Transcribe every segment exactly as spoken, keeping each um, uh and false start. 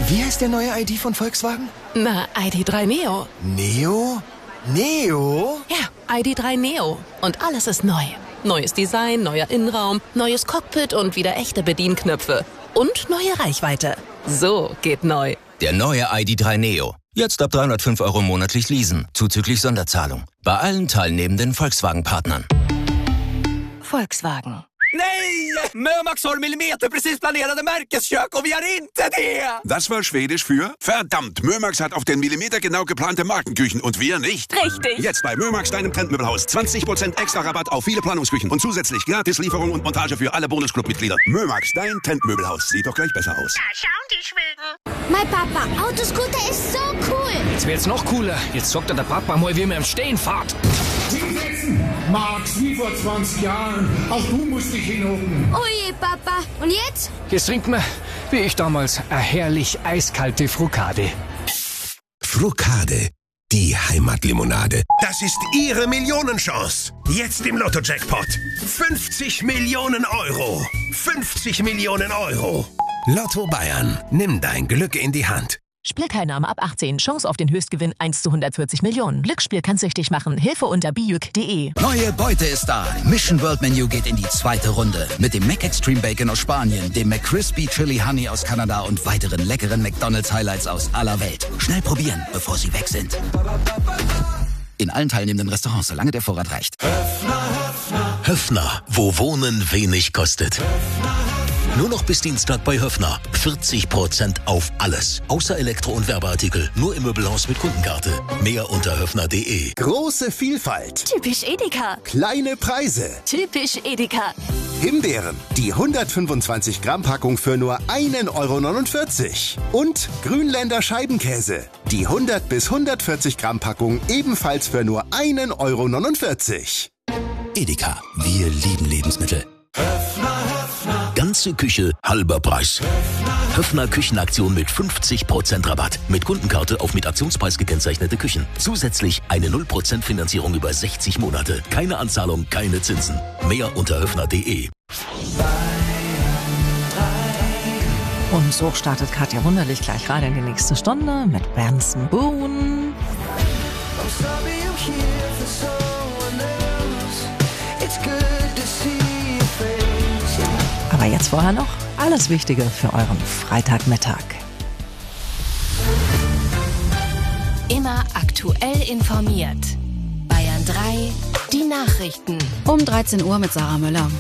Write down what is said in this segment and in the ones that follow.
Wie heißt der neue I D von Volkswagen? Na, I D drei Neo. Neo? Neo? Ja, I D drei Neo. Und alles ist neu. Neues Design, neuer Innenraum, neues Cockpit und wieder echte Bedienknöpfe. Und neue Reichweite. So geht neu. Der neue I D drei Neo. Jetzt ab dreihundertfünf Euro monatlich leasen, zuzüglich Sonderzahlung. Bei allen teilnehmenden Volkswagen-Partnern. Volkswagen. Nej! Mömax har millimeterprecis planerade märkeskök och vi har inte det! Das war Schwedisch für verdammt, Mömax hat auf den Millimeter genau geplante Markenküchen und wir nicht. Richtig. Jetzt bei Mömax, deinem Trendmöbelhaus. zwanzig Prozent extra Rabatt auf viele Planungsküchen und zusätzlich gratis Lieferung und Montage für alle Bonusclub-Mitglieder. Mömax, dein Trendmöbelhaus. Sieht doch gleich besser aus. Da schauen die Schweden. Mein Papa, Autoscooter ist so cool. Jetzt wird's noch cooler. Jetzt sagt der Papa mal, wie man im Stehen fährt. Hinsetzen! Max, wie vor zwanzig Jahren. Auch du musst dich hinhocken. Oje, Papa. Und jetzt? Jetzt trinkt man, wie ich damals, eine herrlich eiskalte Frukade. Frukade, die Heimatlimonade. Das ist Ihre Millionenchance. Jetzt im Lotto-Jackpot. fünfzig Millionen Euro. fünfzig Millionen Euro. Lotto Bayern. Nimm dein Glück in die Hand. Spielteilnahme ab achtzehn. Chance auf den Höchstgewinn eins zu hundertvierzig Millionen. Glücksspiel kann süchtig machen. Hilfe unter bijuk punkt de. Neue Beute ist da. Mission World Menu geht in die zweite Runde. Mit dem Mac Extreme Bacon aus Spanien, dem McCrispy Chili Honey aus Kanada und weiteren leckeren McDonald's Highlights aus aller Welt. Schnell probieren, bevor sie weg sind. In allen teilnehmenden Restaurants, solange der Vorrat reicht. Höfner, Höfner. Höfner, wo Wohnen wenig kostet. Höfner. Nur noch bis Dienstag bei Höfner. vierzig Prozent auf alles. Außer Elektro- und Werbeartikel. Nur im Möbelhaus mit Kundenkarte. Mehr unter höfner punkt de. Große Vielfalt. Typisch Edeka. Kleine Preise. Typisch Edeka. Himbeeren. Die hundertfünfundzwanzig Gramm Packung für nur ein Euro neunundvierzig. Und Grünländer Scheibenkäse. Die hundert bis hundertvierzig Gramm Packung ebenfalls für nur ein Euro neunundvierzig. Edeka. Wir lieben Lebensmittel. Höfner, Höfner. Ganze Küche, halber Preis. Höfner. Höfner Küchenaktion mit fünfzig Prozent Rabatt. Mit Kundenkarte auf mit Aktionspreis gekennzeichnete Küchen. Zusätzlich eine null Prozent Finanzierung über sechzig Monate. Keine Anzahlung, keine Zinsen. Mehr unter höfner punkt de. Und so startet Katja Wunderlich gleich rein in die nächste Stunde mit Benson Boone. Aber jetzt vorher noch alles Wichtige für euren Freitagmittag. Immer aktuell informiert. Bayern drei, die Nachrichten. Um dreizehn Uhr mit Sarah Müller.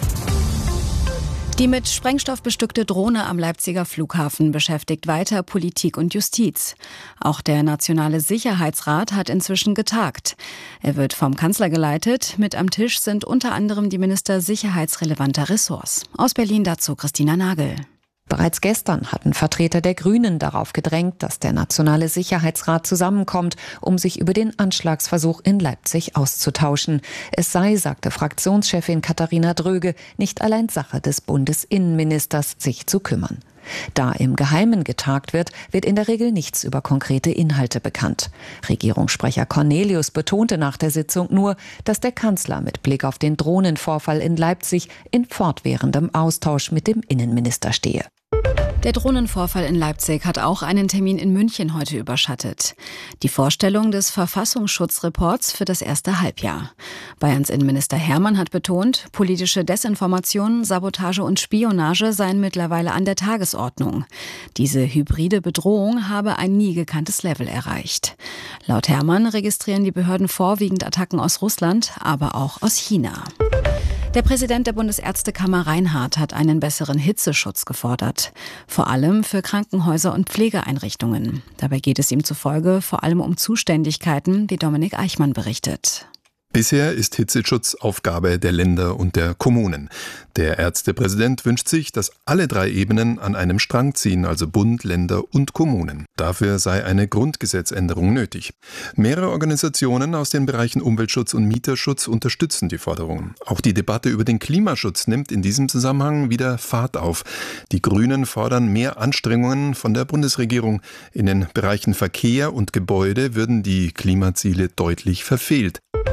Die mit Sprengstoff bestückte Drohne am Leipziger Flughafen beschäftigt weiter Politik und Justiz. Auch der Nationale Sicherheitsrat hat inzwischen getagt. Er wird vom Kanzler geleitet. Mit am Tisch sind unter anderem die Minister sicherheitsrelevanter Ressorts. Aus Berlin dazu Christina Nagel. Bereits gestern hatten Vertreter der Grünen darauf gedrängt, dass der Nationale Sicherheitsrat zusammenkommt, um sich über den Anschlagsversuch in Leipzig auszutauschen. Es sei, sagte Fraktionschefin Katharina Dröge, nicht allein Sache des Bundesinnenministers, sich zu kümmern. Da im Geheimen getagt wird, wird in der Regel nichts über konkrete Inhalte bekannt. Regierungssprecher Cornelius betonte nach der Sitzung nur, dass der Kanzler mit Blick auf den Drohnenvorfall in Leipzig in fortwährendem Austausch mit dem Innenminister stehe. Der Drohnenvorfall in Leipzig hat auch einen Termin in München heute überschattet. Die Vorstellung des Verfassungsschutzreports für das erste Halbjahr. Bayerns Innenminister Hermann hat betont, politische Desinformation, Sabotage und Spionage seien mittlerweile an der Tagesordnung. Diese hybride Bedrohung habe ein nie gekanntes Level erreicht. Laut Hermann registrieren die Behörden vorwiegend Attacken aus Russland, aber auch aus China. Der Präsident der Bundesärztekammer Reinhardt hat einen besseren Hitzeschutz gefordert. Vor allem für Krankenhäuser und Pflegeeinrichtungen. Dabei geht es ihm zufolge vor allem um Zuständigkeiten, wie Dominik Eichmann berichtet. Bisher ist Hitzeschutz Aufgabe der Länder und der Kommunen. Der Ärztepräsident wünscht sich, dass alle drei Ebenen an einem Strang ziehen, also Bund, Länder und Kommunen. Dafür sei eine Grundgesetzänderung nötig. Mehrere Organisationen aus den Bereichen Umweltschutz und Mieterschutz unterstützen die Forderungen. Auch die Debatte über den Klimaschutz nimmt in diesem Zusammenhang wieder Fahrt auf. Die Grünen fordern mehr Anstrengungen von der Bundesregierung. In den Bereichen Verkehr und Gebäude würden die Klimaziele deutlich verfehlt.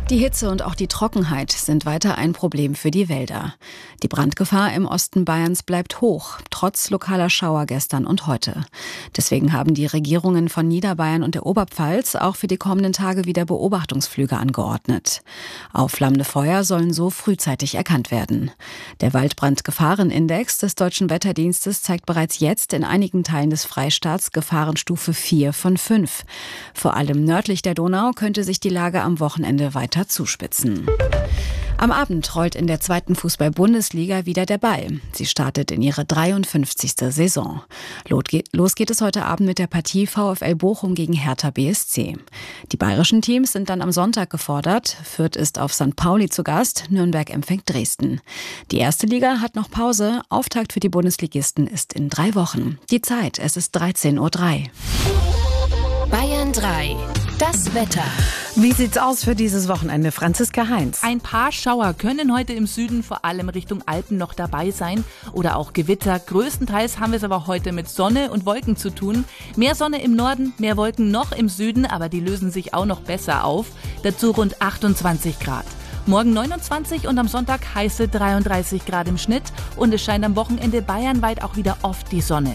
Die Hitze und auch die Trockenheit sind weiter ein Problem für die Wälder. Die Brandgefahr im Osten Bayerns bleibt hoch, trotz lokaler Schauer gestern und heute. Deswegen haben die Regierungen von Niederbayern und der Oberpfalz auch für die kommenden Tage wieder Beobachtungsflüge angeordnet. Aufflammende Feuer sollen so frühzeitig erkannt werden. Der Waldbrandgefahrenindex des Deutschen Wetterdienstes zeigt bereits jetzt in einigen Teilen des Freistaats Gefahrenstufe vier von fünf. Vor allem nördlich der Donau könnte sich die Lage am Wochenende weiter zuspitzen. Am Abend rollt in der zweiten Fußball-Bundesliga wieder der Ball. Sie startet in ihre dreiundfünfzigste Saison. Los geht es heute Abend mit der Partie VfL Bochum gegen Hertha B S C. Die bayerischen Teams sind dann am Sonntag gefordert. Fürth ist auf Sankt Pauli zu Gast, Nürnberg empfängt Dresden. Die erste Liga hat noch Pause. Auftakt für die Bundesligisten ist in drei Wochen. Die Zeit, es ist dreizehn Uhr drei. Bayern drei. Das Wetter. Wie sieht's aus für dieses Wochenende, Franziska Heinz? Ein paar Schauer können heute im Süden, vor allem Richtung Alpen, noch dabei sein. Oder auch Gewitter. Größtenteils haben wir es aber heute mit Sonne und Wolken zu tun. Mehr Sonne im Norden, mehr Wolken noch im Süden, aber die lösen sich auch noch besser auf. Dazu rund achtundzwanzig Grad. Morgen neunundzwanzig und am Sonntag heiße dreiunddreißig Grad im Schnitt. Und es scheint am Wochenende bayernweit auch wieder oft die Sonne.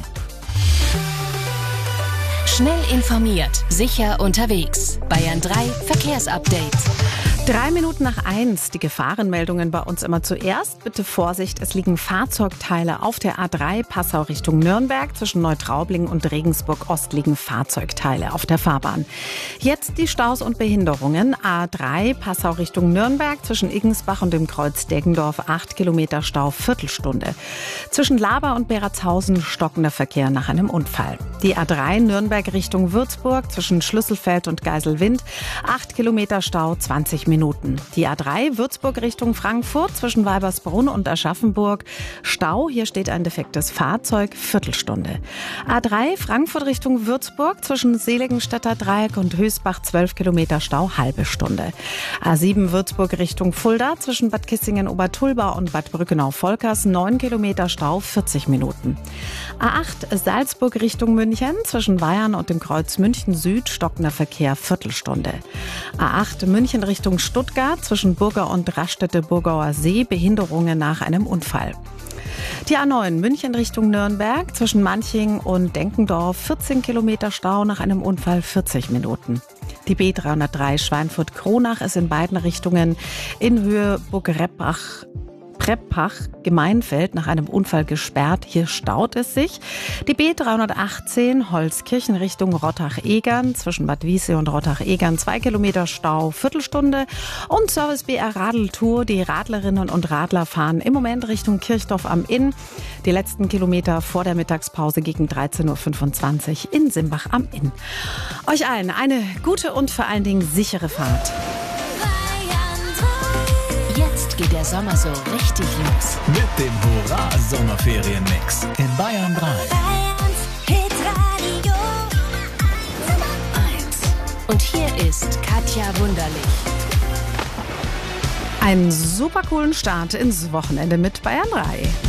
Schnell informiert, sicher unterwegs. Bayern drei Verkehrsupdate. Drei Minuten nach eins, die Gefahrenmeldungen bei uns immer zuerst. Bitte Vorsicht, es liegen Fahrzeugteile auf der A drei Passau Richtung Nürnberg. Zwischen Neutraubling und Regensburg Ost liegen Fahrzeugteile auf der Fahrbahn. Jetzt die Staus und Behinderungen. A drei Passau Richtung Nürnberg zwischen Iggensbach und dem Kreuz Deggendorf acht Kilometer Stau, Viertelstunde. Zwischen Laber und Beratshausen stockender Verkehr nach einem Unfall. Die A drei Nürnberg Richtung Würzburg zwischen Schlüsselfeld und Geiselwind acht Kilometer Stau, zwanzig Minuten. Die A drei Würzburg Richtung Frankfurt zwischen Weibersbrunn und Aschaffenburg. Stau, hier steht ein defektes Fahrzeug, Viertelstunde. A drei Frankfurt Richtung Würzburg zwischen Seligenstädter Dreieck und Hösbach zwölf Kilometer Stau, halbe Stunde. A sieben Würzburg Richtung Fulda zwischen Bad Kissingen-Obertulba und Bad Brückenau-Volkers neun Kilometer Stau, vierzig Minuten. A acht Salzburg Richtung München zwischen Weyern und dem Kreuz München Süd stockender Verkehr, Viertelstunde. A acht München Richtung Stuttgart zwischen Burger und Raststätte-Burgauer See, Behinderungen nach einem Unfall. Die A neun München Richtung Nürnberg zwischen Manching und Denkendorf vierzehn Kilometer Stau nach einem Unfall, vierzig Minuten. Die B dreihundertdrei Schweinfurt-Kronach ist in beiden Richtungen in Höhe Burg-Reppach Preppach, Gemeinfeld, nach einem Unfall gesperrt. Hier staut es sich. Die B dreihundertachtzehn Holzkirchen Richtung Rottach-Egern zwischen Bad Wiessee und Rottach-Egern zwei Kilometer Stau, Viertelstunde. Und Service B R Radeltour. Die Radlerinnen und Radler fahren im Moment Richtung Kirchdorf am Inn. Die letzten Kilometer vor der Mittagspause gegen dreizehn Uhr fünfundzwanzig in Simbach am Inn. Euch allen eine gute und vor allen Dingen sichere Fahrt. Jetzt geht der Sommer so richtig los. Mit dem Hurra-Sommerferien-Mix in Bayern drei. Bayerns Hitradio Nummer eins. Und hier ist Katja Wunderlich. Einen super coolen Start ins Wochenende mit Bayern drei.